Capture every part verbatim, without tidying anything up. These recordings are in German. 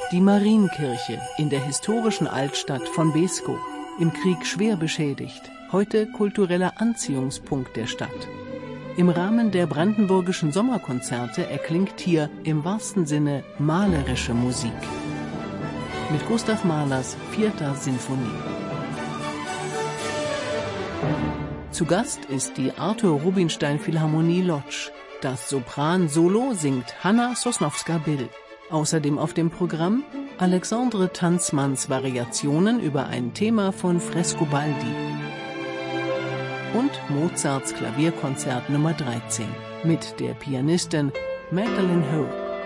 Die Marienkirche in der historischen Altstadt von Beeskow, im Krieg schwer beschädigt, heute kultureller Anziehungspunkt der Stadt. Im Rahmen der brandenburgischen Sommerkonzerte erklingt hier im wahrsten Sinne malerische Musik. Mit Gustav Mahlers vierter Sinfonie. Zu Gast ist die Arthur Rubinstein Philharmonie Łódź. Das Sopran-Solo singt Hanna Sosnowska-Bill. Außerdem auf dem Programm Alexandre Tanzmanns Variationen über ein Thema von Frescobaldi und Mozarts Klavierkonzert Nummer dreizehn mit der Pianistin Magdalene Ho.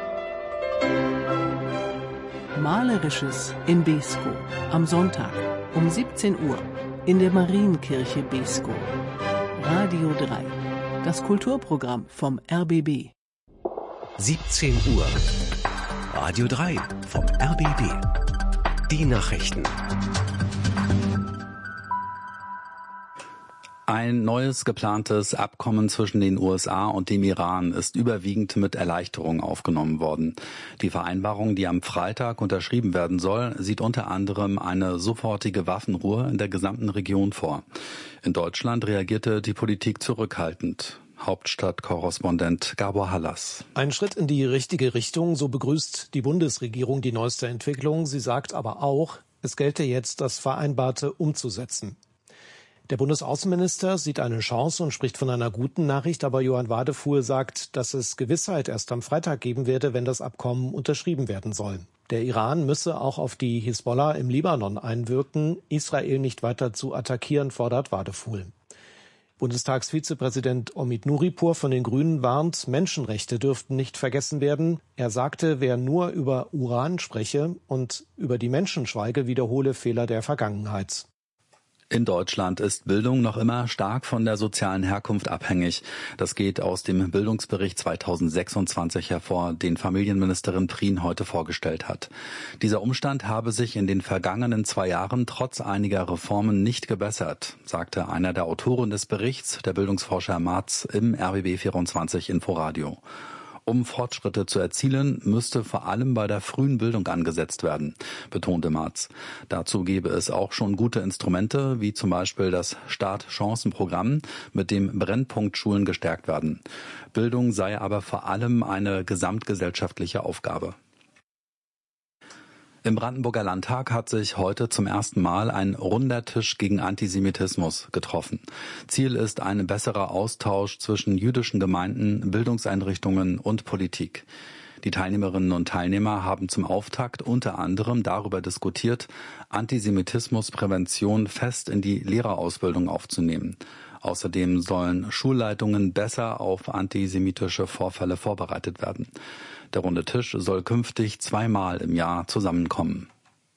Malerisches in Beeskow am Sonntag um siebzehn Uhr in der Marienkirche Beeskow. Radio drei, das Kulturprogramm vom R B B. siebzehn Uhr. Radio drei vom R B B. Die Nachrichten. Ein neues geplantes Abkommen zwischen den U S A und dem Iran ist überwiegend mit Erleichterung aufgenommen worden. Die Vereinbarung, die am Freitag unterschrieben werden soll, sieht unter anderem eine sofortige Waffenruhe in der gesamten Region vor. In Deutschland reagierte die Politik zurückhaltend. Hauptstadtkorrespondent Gabor Hallas. Ein Schritt in die richtige Richtung, so begrüßt die Bundesregierung die neueste Entwicklung. Sie sagt aber auch, es gelte jetzt, das Vereinbarte umzusetzen. Der Bundesaußenminister sieht eine Chance und spricht von einer guten Nachricht, aber Johann Wadefuhl sagt, dass es Gewissheit erst am Freitag geben werde, wenn das Abkommen unterschrieben werden soll. Der Iran müsse auch auf die Hisbollah im Libanon einwirken, Israel nicht weiter zu attackieren, fordert Wadefuhl. Bundestagsvizepräsident Omid Nuripur von den Grünen warnt, Menschenrechte dürften nicht vergessen werden. Er sagte, wer nur über Uran spreche und über die Menschen schweige, wiederhole Fehler der Vergangenheit. In Deutschland ist Bildung noch immer stark von der sozialen Herkunft abhängig. Das geht aus dem Bildungsbericht zweitausendsechsundzwanzig hervor, den Familienministerin Prien heute vorgestellt hat. Dieser Umstand habe sich in den vergangenen zwei Jahren trotz einiger Reformen nicht gebessert, sagte einer der Autoren des Berichts, der Bildungsforscher Marz, im R B B vierundzwanzig Inforadio. Um Fortschritte zu erzielen, müsste vor allem bei der frühen Bildung angesetzt werden, betonte Marz. Dazu gebe es auch schon gute Instrumente, wie zum Beispiel das Start-Chancen-Programm, mit dem Brennpunktschulen gestärkt werden. Bildung sei aber vor allem eine gesamtgesellschaftliche Aufgabe. Im Brandenburger Landtag hat sich heute zum ersten Mal ein runder Tisch gegen Antisemitismus getroffen. Ziel ist ein besserer Austausch zwischen jüdischen Gemeinden, Bildungseinrichtungen und Politik. Die Teilnehmerinnen und Teilnehmer haben zum Auftakt unter anderem darüber diskutiert, Antisemitismusprävention fest in die Lehrerausbildung aufzunehmen. Außerdem sollen Schulleitungen besser auf antisemitische Vorfälle vorbereitet werden. Der runde Tisch soll künftig zweimal im Jahr zusammenkommen.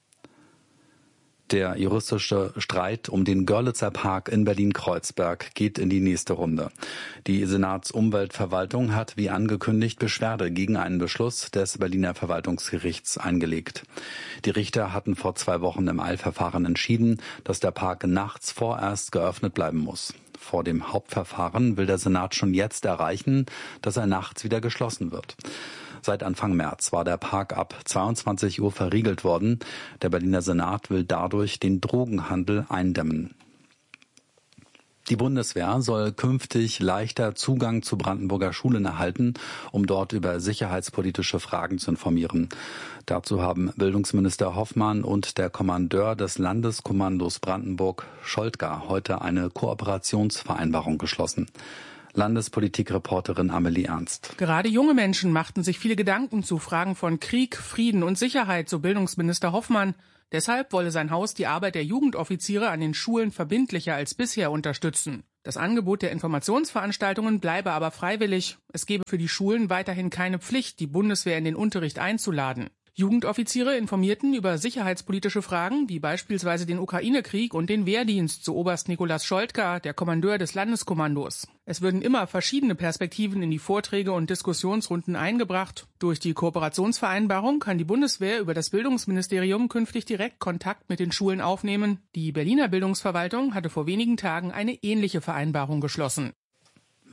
Der juristische Streit um den Görlitzer Park in Berlin-Kreuzberg geht in die nächste Runde. Die Senatsumweltverwaltung hat wie angekündigt Beschwerde gegen einen Beschluss des Berliner Verwaltungsgerichts eingelegt. Die Richter hatten vor zwei Wochen im Eilverfahren entschieden, dass der Park nachts vorerst geöffnet bleiben muss. Vor dem Hauptverfahren will der Senat schon jetzt erreichen, dass er nachts wieder geschlossen wird. Seit Anfang März war der Park ab zweiundzwanzig Uhr verriegelt worden. Der Berliner Senat will dadurch den Drogenhandel eindämmen. Die Bundeswehr soll künftig leichter Zugang zu Brandenburger Schulen erhalten, um dort über sicherheitspolitische Fragen zu informieren. Dazu haben Bildungsminister Hoffmann und der Kommandeur des Landeskommandos Brandenburg, Scholtger, heute eine Kooperationsvereinbarung geschlossen. Landespolitikreporterin Amelie Ernst. Gerade junge Menschen machten sich viele Gedanken zu Fragen von Krieg, Frieden und Sicherheit, so Bildungsminister Hoffmann. Deshalb wolle sein Haus die Arbeit der Jugendoffiziere an den Schulen verbindlicher als bisher unterstützen. Das Angebot der Informationsveranstaltungen bleibe aber freiwillig. Es gebe für die Schulen weiterhin keine Pflicht, die Bundeswehr in den Unterricht einzuladen. Jugendoffiziere informierten über sicherheitspolitische Fragen, wie beispielsweise den Ukraine-Krieg und den Wehrdienst, so Oberst Nikolaus Scholtger, der Kommandeur des Landeskommandos. Es würden immer verschiedene Perspektiven in die Vorträge und Diskussionsrunden eingebracht. Durch die Kooperationsvereinbarung kann die Bundeswehr über das Bildungsministerium künftig direkt Kontakt mit den Schulen aufnehmen. Die Berliner Bildungsverwaltung hatte vor wenigen Tagen eine ähnliche Vereinbarung geschlossen.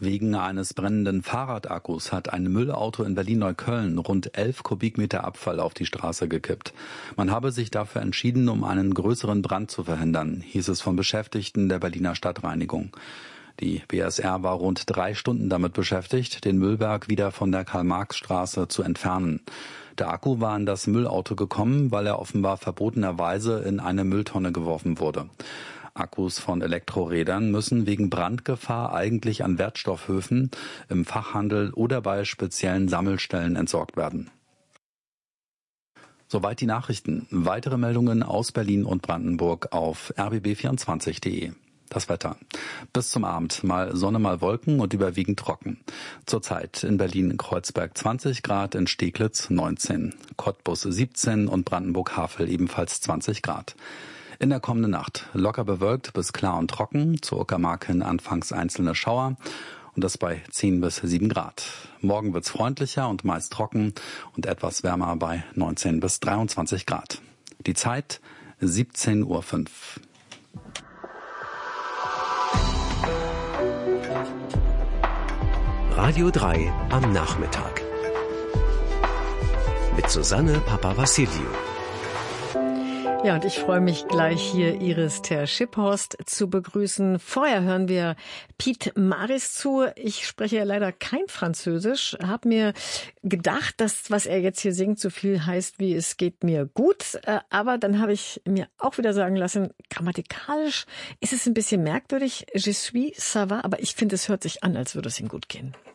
Wegen eines brennenden Fahrradakkus hat ein Müllauto in Berlin-Neukölln rund elf Kubikmeter Abfall auf die Straße gekippt. Man habe sich dafür entschieden, um einen größeren Brand zu verhindern, hieß es von Beschäftigten der Berliner Stadtreinigung. Die B S R war rund drei Stunden damit beschäftigt, den Müllberg wieder von der Karl-Marx-Straße zu entfernen. Der Akku war in das Müllauto gekommen, weil er offenbar verbotenerweise in eine Mülltonne geworfen wurde. Akkus von Elektrorädern müssen wegen Brandgefahr eigentlich an Wertstoffhöfen, im Fachhandel oder bei speziellen Sammelstellen entsorgt werden. Soweit die Nachrichten. Weitere Meldungen aus Berlin und Brandenburg auf r b b vierundzwanzig punkt de. Das Wetter. Bis zum Abend mal Sonne, mal Wolken und überwiegend trocken. Zurzeit in Berlin-Kreuzberg zwanzig Grad, in Steglitz neunzehn, Cottbus siebzehn und Brandenburg-Havel ebenfalls zwanzig Grad. In der kommenden Nacht locker bewölkt bis klar und trocken, zur Uckermark hin anfangs einzelne Schauer und das bei zehn bis sieben Grad. Morgen wird's freundlicher und meist trocken und etwas wärmer bei neunzehn bis dreiundzwanzig Grad. Die Zeit siebzehn Uhr fünf. Radio drei am Nachmittag. Mit Susanne Papavassiliou. Ja, und ich freue mich gleich hier Iris Ter-Schipphorst zu begrüßen. Vorher hören wir Piet Maris zu. Ich spreche ja leider kein Französisch, habe mir gedacht, dass was er jetzt hier singt so viel heißt wie es geht mir gut. Aber dann habe ich mir auch wieder sagen lassen, grammatikalisch ist es ein bisschen merkwürdig. Je suis, ça va, aber ich finde, es hört sich an, als würde es ihm gut gehen.